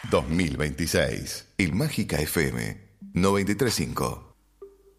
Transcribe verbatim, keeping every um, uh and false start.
dos mil veintiséis. El Mágica F M noventa y tres punto cinco.